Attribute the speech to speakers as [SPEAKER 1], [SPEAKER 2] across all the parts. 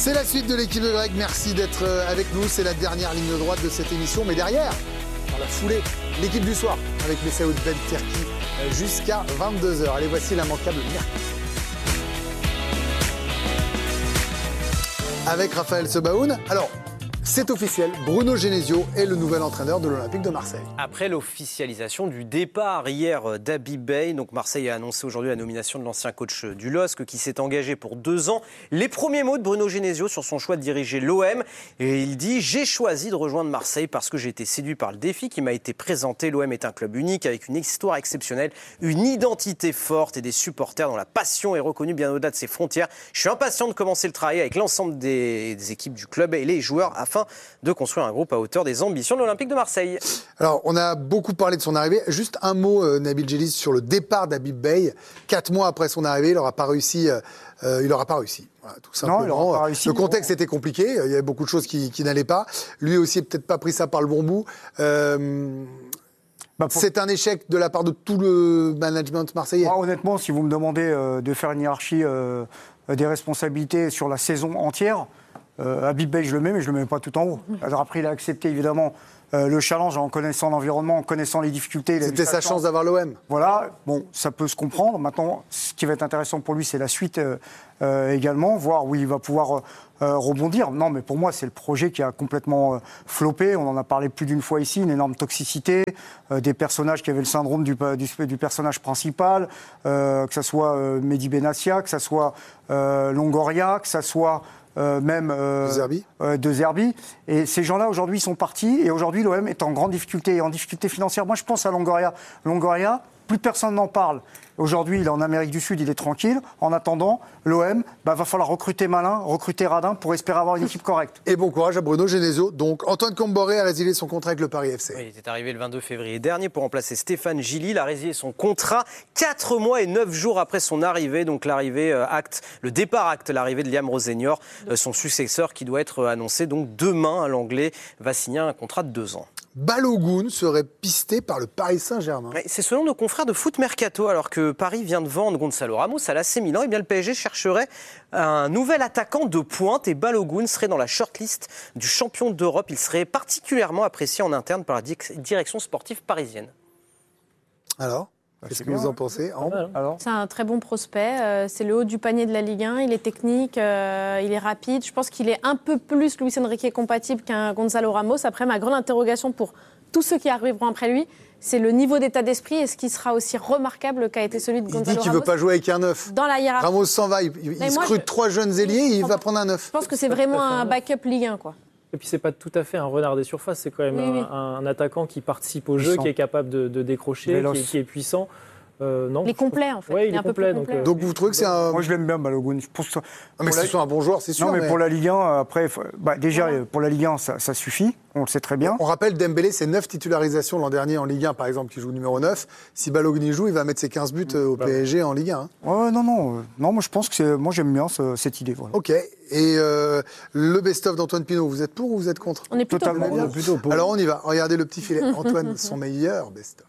[SPEAKER 1] C'est la suite de l'équipe de Greg. Merci d'être avec nous. C'est la dernière ligne droite de cette émission. Mais derrière, dans la foulée, l'équipe du soir avec Messaoud Ben Terki jusqu'à 22h. Allez, voici l'immanquable mercredi. Avec Raphaël Sebaoun. Alors, c'est officiel, Bruno Genesio est le nouvel entraîneur de l'Olympique de Marseille.
[SPEAKER 2] Après l'officialisation du départ hier d'Habib Beye, donc Marseille a annoncé aujourd'hui la nomination de l'ancien coach du LOSC qui s'est engagé pour 2 ans. Les premiers mots de Bruno Genesio sur son choix de diriger l'OM. Et il dit « J'ai choisi de rejoindre Marseille parce que j'ai été séduit par le défi qui m'a été présenté. L'OM est un club unique avec une histoire exceptionnelle, une identité forte et des supporters dont la passion est reconnue bien au-delà de ses frontières. Je suis impatient de commencer le travail avec l'ensemble des équipes du club et les joueurs afin de construire un groupe à hauteur des ambitions de l'Olympique de Marseille. »
[SPEAKER 1] Alors, on a beaucoup parlé de son arrivée. Juste un mot, Nabil Djellit, sur le départ d'Habib Beye. 4 mois après son arrivée, il n'aura pas réussi. Voilà, tout simplement.
[SPEAKER 3] Non, il n'aura pas réussi.
[SPEAKER 1] Le contexte était compliqué. Il y avait beaucoup de choses qui n'allaient pas. Lui aussi, n'a peut-être pas pris ça par le bon bout. C'est un échec de la part de tout le management marseillais.
[SPEAKER 3] Moi, honnêtement, si vous me demandez de faire une hiérarchie des responsabilités sur la saison entière, Habib Beye, je le mets, mais je ne le mets pas tout en haut. Alors après, il a accepté évidemment le challenge en connaissant l'environnement, en connaissant les difficultés.
[SPEAKER 1] C'était sa chance d'avoir l'OM.
[SPEAKER 3] Voilà, bon, ça peut se comprendre. Maintenant, ce qui va être intéressant pour lui, c'est la suite également, voir où il va pouvoir rebondir. Non, mais pour moi, c'est le projet qui a complètement floppé. On en a parlé plus d'une fois ici, une énorme toxicité, des personnages qui avaient le syndrome du personnage principal, que ce soit Mehdi Benassia, que ce soit Longoria, que ce soit de Zerbi. Et ces gens-là, aujourd'hui, sont partis. Et aujourd'hui, l'OM est en grande difficulté, en difficulté financière. Moi, je pense à Longoria. Longoria, plus personne n'en parle. Aujourd'hui, il est en Amérique du Sud, il est tranquille. En attendant, l'OM, va falloir recruter malin, recruter radin pour espérer avoir une équipe correcte.
[SPEAKER 1] Et bon courage à Bruno Genesio. Donc, Antoine Comboré a résilié son contrat avec le Paris FC.
[SPEAKER 2] Oui, il est arrivé le 22 février dernier pour remplacer Stéphane Gilly. Il a résilié son contrat 4 mois et 9 jours après son arrivée. Donc, le départ acte l'arrivée de Liam Rosenior, son successeur qui doit être annoncé donc demain. L'Anglais va signer un contrat de 2 ans.
[SPEAKER 1] Balogun serait pisté par le Paris Saint-Germain.
[SPEAKER 2] C'est selon nos confrères de Foot Mercato, alors que Paris vient de vendre Gonzalo Ramos à l'AC Milan, et bien le PSG chercherait un nouvel attaquant de pointe et Balogun serait dans la shortlist du champion d'Europe. Il serait particulièrement apprécié en interne par la direction sportive parisienne.
[SPEAKER 1] Alors ? Qu'est-ce que vous en pensez,
[SPEAKER 4] Alors, c'est un très bon prospect. C'est le haut du panier de la Ligue 1. Il est technique, il est rapide. Je pense qu'il est un peu plus Luis Enrique compatible qu'un Gonzalo Ramos. Après, ma grande interrogation pour tous ceux qui arriveront après lui, c'est le niveau d'état d'esprit. Est-ce qu'il sera aussi remarquable qu'a été celui de Gonzalo Ramos ?
[SPEAKER 1] Il dit qu'il ne veut pas jouer avec un neuf.
[SPEAKER 4] Dans la hiérarchie.
[SPEAKER 1] Ramos s'en va. Il scrute 3 jeunes ailiers et il va prendre un neuf.
[SPEAKER 4] Je pense que c'est vraiment un backup Ligue 1, quoi.
[SPEAKER 5] Et puis c'est pas tout à fait un renard des surfaces, c'est quand même un attaquant qui participe au jeu, qui est capable de décrocher, qui est puissant. Non.
[SPEAKER 4] Il est complet en fait.
[SPEAKER 5] Oui, il est complet.
[SPEAKER 1] Donc vous trouvez que c'est un...
[SPEAKER 3] Moi je l'aime bien Balogun. Je pense que...
[SPEAKER 1] mais ce sont un bon joueur, c'est sûr.
[SPEAKER 3] Non mais pour la Ligue 1, après, déjà pour la Ligue 1 ça suffit, on le sait très bien.
[SPEAKER 1] On rappelle Dembélé, c'est 9 titularisations l'an dernier en Ligue 1 par exemple, qui joue numéro 9. Si Balogun y joue, il va mettre ses 15 buts au PSG en Ligue 1. Hein.
[SPEAKER 3] Ouais, non, moi je pense que moi j'aime bien cette idée. Voilà.
[SPEAKER 1] Ok, et le best-of d'Antoine Pinault, vous êtes pour ou vous êtes contre ?
[SPEAKER 4] On est plutôt
[SPEAKER 1] pour. Alors on y va, regardez le petit filet. Antoine, son meilleur best-of.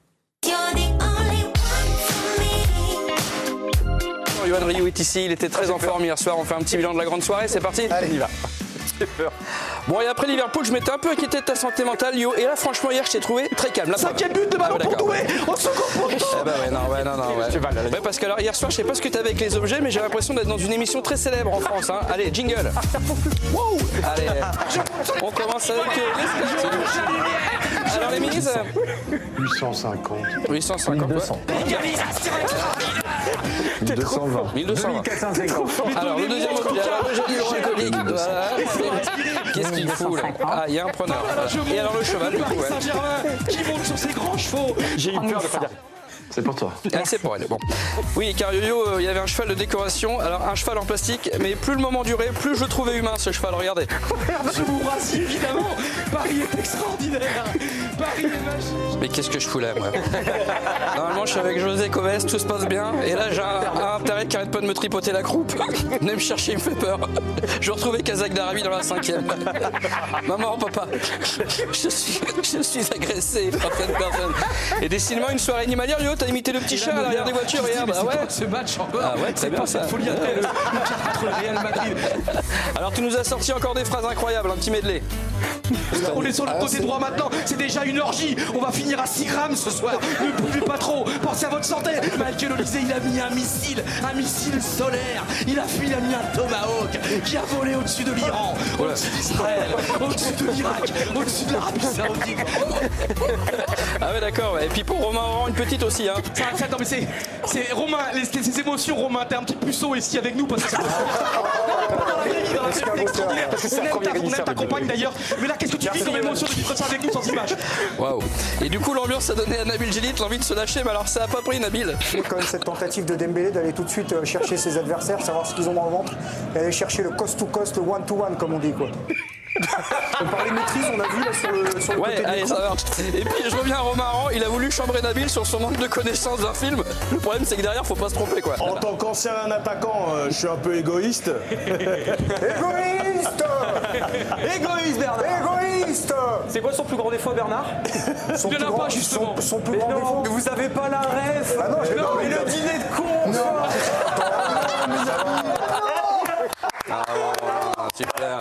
[SPEAKER 6] Yoann Ryu est ici, il était très en forme hier soir. On fait un petit bilan de la grande soirée, c'est parti ?
[SPEAKER 1] Allez, on y va.
[SPEAKER 6] J'ai peur. Bon, et après Liverpool, je m'étais un peu inquiété de ta santé mentale, Yo. Et là, franchement, hier, je t'ai trouvé très calme. Là,
[SPEAKER 7] 5e but de ballon pour Doué. Au second poteau.
[SPEAKER 6] Ouais, parce que alors, hier soir, je sais pas ce que t'as avec les objets, mais j'ai l'impression d'être dans une émission très célèbre en France. Hein. Allez, jingle.
[SPEAKER 7] Wow.
[SPEAKER 6] Allez, on commence avec les stats. Alors, les mises
[SPEAKER 8] 850.
[SPEAKER 6] 1200.
[SPEAKER 7] Égalisation.
[SPEAKER 8] 1220.
[SPEAKER 6] 1450. Alors, le deuxième mot, le jeu du alcoolique. Voilà. Qu'est-ce qu'il fout là ? Ah, il y a un preneur. Et alors le cheval, du coup, ouais.
[SPEAKER 7] Saint-Germain qui monte sur ses grands chevaux.
[SPEAKER 8] J'ai eu peur de pas dire. C'est pour toi.
[SPEAKER 6] Ah, c'est pour elle, bon. Oui, car Yo-Yo, il y avait un cheval de décoration, alors un cheval en plastique, mais plus le moment durait, plus je le trouvais humain, ce cheval, regardez.
[SPEAKER 7] Je vous rassure, évidemment, Paris est extraordinaire. Paris est magique.
[SPEAKER 6] Mais qu'est-ce que je fous là, moi ? Normalement, je suis avec José Coves, tout se passe bien, et là, j'ai un Internet qui arrête pas de me tripoter la croupe. Venez me chercher, il me fait peur. Je retrouvais Kazakh Darabi dans la 5e. Maman, papa, je suis agressé par cette personne. Et décidément, une soirée animalière, Yo, t'as imité le petit chat à l'arrière des voitures, regarde. Ah ouais,
[SPEAKER 7] ce match encore.
[SPEAKER 6] Ah ouais, c'est bien ça.
[SPEAKER 7] Folie après le contre le Real Madrid.
[SPEAKER 6] Alors tu nous as sorti encore des phrases incroyables, un petit medley.
[SPEAKER 7] On est sur le côté droit maintenant, c'est déjà une orgie. On va finir à 6 grammes ce soir. Ne buvez pas trop, pensez à votre santé. Michael Olysée, il a mis un missile solaire. Il a mis un Tomahawk qui a volé au-dessus de l'Iran, au-dessus d'Israël, au-dessus de l'Irak, au-dessus de l'Arabie Saoudite.
[SPEAKER 6] Ah ouais, d'accord. Et puis pour Romain Oran, une petite aussi. Hein.
[SPEAKER 7] Non mais c'est Romain, ces émotions, Romain, t'es un petit puceau ici avec nous parce que c'est on aime ta compagne d'ailleurs. Mais là, qu'est-ce que tu vis comme émotion de vivre ça avec nous sans image?
[SPEAKER 6] Waouh. Et du coup, l'ambiance a donné à Nabil Djellit l'envie de se lâcher, mais alors ça a pas pris Nabil.
[SPEAKER 3] Il y a quand même cette tentative de Dembélé d'aller tout de suite chercher ses adversaires, savoir ce qu'ils ont dans le ventre, et aller chercher le cost-to-cost, le one-to-one, comme on dit, quoi. On parlait de maîtrise, on a vu là sur le côté
[SPEAKER 6] allez, ça marche. Et puis je reviens à Romain Aran, il a voulu chambrer Nabil sur son manque de connaissance d'un film. Le problème c'est que derrière faut pas se tromper quoi.
[SPEAKER 9] En tant qu'ancien attaquant, je suis un peu égoïste.
[SPEAKER 3] Égoïste Bernard. Égoïste.
[SPEAKER 5] C'est quoi son plus grand défaut, Bernard?
[SPEAKER 3] Son plus grand,
[SPEAKER 7] justement.
[SPEAKER 3] Son plus grand défaut.
[SPEAKER 5] Mais vous avez pas la ref.
[SPEAKER 3] Ah non, j'ai pas.
[SPEAKER 5] Mais le dîner de con.
[SPEAKER 6] Super.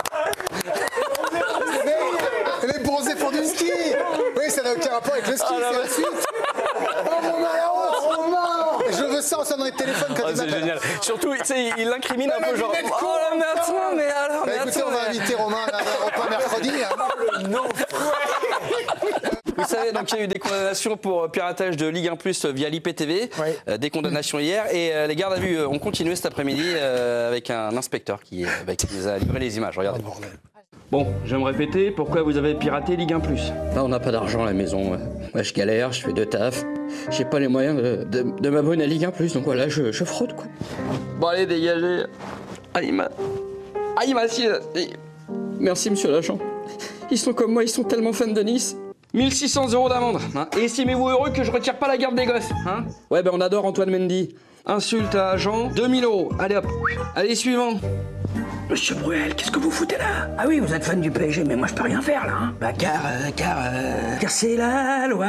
[SPEAKER 1] Les bronzés font du ski. Oui, ça n'a aucun rapport avec le ski, c'est la suite. Oh mon malheur, je veux ça, on sonne dans les téléphones quand il
[SPEAKER 6] C'est
[SPEAKER 1] m'appelle.
[SPEAKER 6] génial. Surtout, tu sais, il l'incrimine un peu genre. Oh là, mais attends, mais alors, mais
[SPEAKER 1] Écoutez,
[SPEAKER 6] attends.
[SPEAKER 1] on va inviter Romain à un repas mercredi.
[SPEAKER 6] Non. Vous savez, donc il y a eu des condamnations pour piratage de Ligue 1+ via l'IPTV, des condamnations hier, et les gardes à vue ont continué cet après-midi avec un inspecteur qui nous a livré les images. Regardez. Bon, je vais me répéter, pourquoi vous avez piraté Ligue 1+? On n'a pas d'argent à la maison. Moi, je galère, je fais deux tafs. J'ai pas les moyens de m'abonner à Ligue 1+, donc voilà, je fraude, quoi. Bon, allez, dégagez. Ah, il m'a assis. Merci, monsieur l'agent. Ils sont comme moi, ils sont tellement fans de Nice. 1600 € d'amende. Hein. Et estimez-vous heureux que je retire pas la garde des gosses. Hein. Ouais, ben on adore Antoine Mendy. Insulte à agent, 2000 €. Allez hop. Allez, suivant.
[SPEAKER 10] Monsieur Bruel, qu'est-ce que vous foutez là? Ah oui, vous êtes fan du PSG, mais moi je peux rien faire là. Hein. Bah car c'est la loi.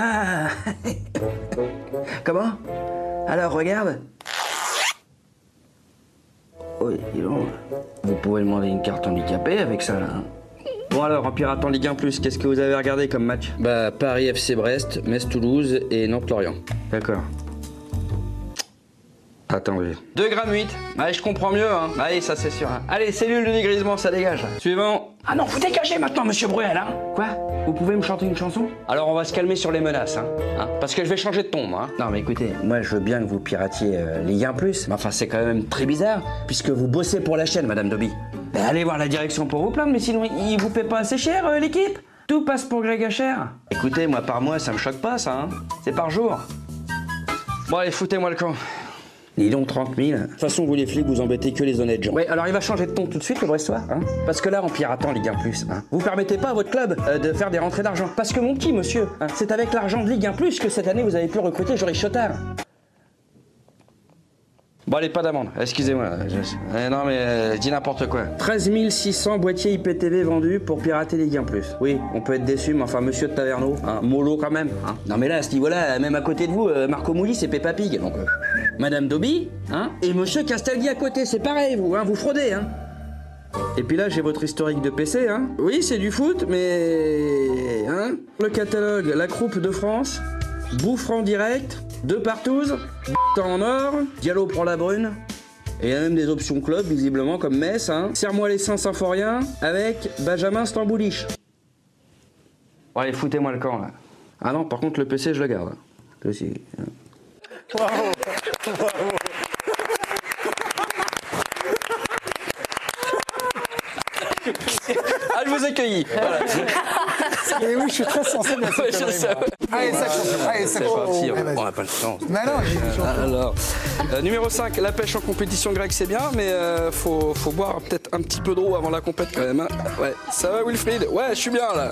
[SPEAKER 10] Comment? Alors regarde. Oui, dis donc. Vous pouvez demander une carte handicapée avec ça là. Hein.
[SPEAKER 6] Bon alors, en piratant Ligue 1+, qu'est-ce que vous avez regardé comme match? Bah, Paris FC Brest, Metz Toulouse et Nantes Lorient. D'accord. Attendez. 2,8 g. Allez, je comprends mieux, hein. Allez, ça c'est sûr. Hein. Allez, cellule de dégrisement, ça dégage. Suivant.
[SPEAKER 10] Ah non, vous dégagez maintenant, monsieur Bruel, hein.
[SPEAKER 6] Quoi? Vous pouvez me chanter une chanson? Alors, on va se calmer sur les menaces, hein. Parce que je vais changer de ton, moi. Hein. Non, mais écoutez, moi, je veux bien que vous piratiez Ligue 1+, mais enfin, c'est quand même très bizarre, puisque vous bossez pour la chaîne, Madame Dobby. Ben, allez voir la direction pour vous plaindre, mais sinon, ils vous paient pas assez cher, l'équipe? Tout passe pour Greg Hacher. Écoutez, moi, par mois, ça me choque pas, ça, hein. C'est par jour. Bon, allez, foutez-moi le camp. Dis donc 30 000. De toute façon, vous les flics, vous embêtez que les honnêtes gens. Oui, alors il va changer de ton tout de suite, le Brestois, hein. Parce que là, en piratant Ligue 1+, hein, vous permettez pas à votre club de faire des rentrées d'argent. Parce que mon petit monsieur, hein, c'est avec l'argent de Ligue 1+ que cette année, vous avez pu recruter Joris Chotard. Bon, allez, pas d'amende, excusez-moi. Non, mais je dis n'importe quoi. 13 600 boîtiers IPTV vendus pour pirater Ligue 1+. Oui, on peut être déçu, mais enfin, monsieur de Taverneau, hein, mollo quand même. Hein. Non, mais là, à ce niveau-là, même à côté de vous, Marco Mouli, c'est Peppa Pig. Donc, Madame Dobby, hein, et monsieur Castaldi à côté, c'est pareil, vous, hein, vous fraudez, hein. Et puis là, j'ai votre historique de PC, hein. Oui, c'est du foot, mais... Hein, le catalogue, la Croupe de France, Bouffre en direct, Deux Partouze, en or, Diallo prend la brune. Et il y a même des options club, visiblement, comme Metz, hein. Serre-moi les seins symphoriens avec Benjamin Stambouliche. Bon, allez, foutez-moi le camp, là. Ah non, par contre, le PC, je le garde. Hein. Aussi.
[SPEAKER 1] Bravo. Bravo.
[SPEAKER 6] Ah, je vous accueille. Voilà.
[SPEAKER 3] Et oui, je suis très sensible à cette connerie.
[SPEAKER 1] Allez, ça champion. Allez, ça
[SPEAKER 6] champion. On n'a pas le temps.
[SPEAKER 1] Mais non,
[SPEAKER 6] alors, numéro 5, la pêche en compétition grecque, c'est bien, mais faut boire peut-être un petit peu d'eau avant la compète quand même. Hein. Ouais, ça va Wilfried? Ouais, je suis bien là.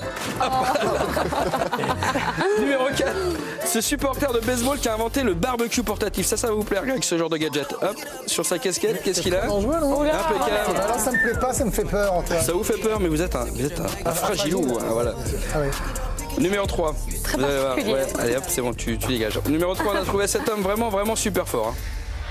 [SPEAKER 6] Numéro 4, ce supporter de baseball qui a inventé le barbecue portatif. Ça va vous plaire, Greg, ce genre de gadget. Hop, sur sa casquette, qu'est-ce qu'il a? Impeccable.
[SPEAKER 1] Alors ça me plaît pas, ça me fait peur, Antoine.
[SPEAKER 6] Ça vous fait peur, mais vous êtes un fragilou, hein, voilà.
[SPEAKER 1] Ah oui.
[SPEAKER 6] Numéro 3.
[SPEAKER 11] Très particulier.
[SPEAKER 6] Ouais, allez hop, c'est bon, tu dégages. Numéro 3, on a trouvé cet homme vraiment super fort. Hein.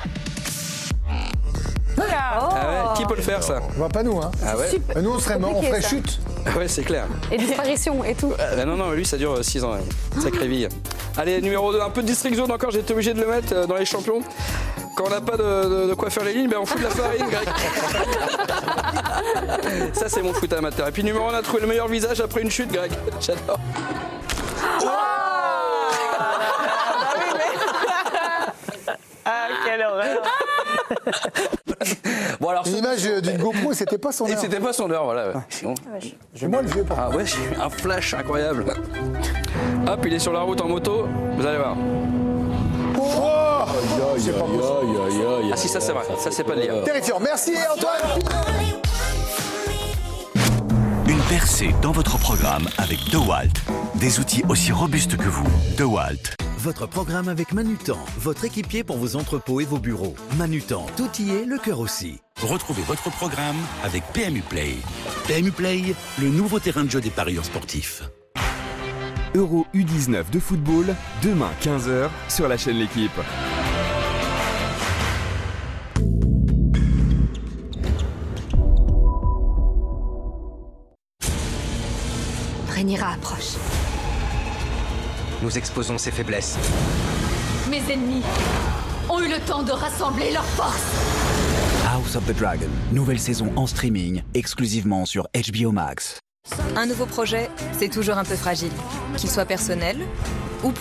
[SPEAKER 6] Ah ouais, qui peut le faire ça?
[SPEAKER 1] On va pas nous, hein.
[SPEAKER 6] Ah ouais.
[SPEAKER 1] Nous on serait mort, on ferait chute.
[SPEAKER 6] Ah ouais, c'est clair.
[SPEAKER 11] Et disparition et tout.
[SPEAKER 6] Non, lui ça dure 6 ans, sacrée vie. Allez, numéro 2, un peu de district zone encore, j'ai été obligé de le mettre dans les champions. Quand on n'a pas de quoi faire les lignes, ben on fout de la farine, Greg. Ça c'est mon foot amateur. Et puis numéro 1, on a trouvé le meilleur visage après une chute, Greg. J'adore.
[SPEAKER 12] Ah, quelle horreur.
[SPEAKER 6] Bon, alors,
[SPEAKER 1] l'image d'une GoPro, c'était pas son heure.
[SPEAKER 6] C'était pas son heure, voilà. Sinon...
[SPEAKER 1] J'ai moi le vieux pour.
[SPEAKER 6] Ah ouais, j'ai eu un flash incroyable. Hop, il est sur la route en moto, vous allez voir.
[SPEAKER 1] C'est pas possible.
[SPEAKER 6] Ah si, ça c'est vrai, ça c'est pas de lire.
[SPEAKER 1] Terrifiant. Merci Antoine.
[SPEAKER 13] Une percée dans votre programme avec DeWalt. Des outils aussi robustes que vous. DeWalt.
[SPEAKER 14] Votre programme avec Manutan, votre équipier pour vos entrepôts et vos bureaux. Manutan, tout y est, le cœur aussi.
[SPEAKER 13] Retrouvez votre programme avec PMU Play. PMU Play, le nouveau terrain de jeu des parieurs sportifs.
[SPEAKER 15] Euro U19 de football, demain 15h sur la chaîne L'Équipe.
[SPEAKER 16] Rhaenyra approche.
[SPEAKER 17] Nous exposons ses faiblesses.
[SPEAKER 16] Mes ennemis ont eu le temps de rassembler leurs forces.
[SPEAKER 18] House of the Dragon, nouvelle saison en streaming, exclusivement sur HBO Max.
[SPEAKER 19] Un nouveau projet, c'est toujours un peu fragile. Qu'il soit personnel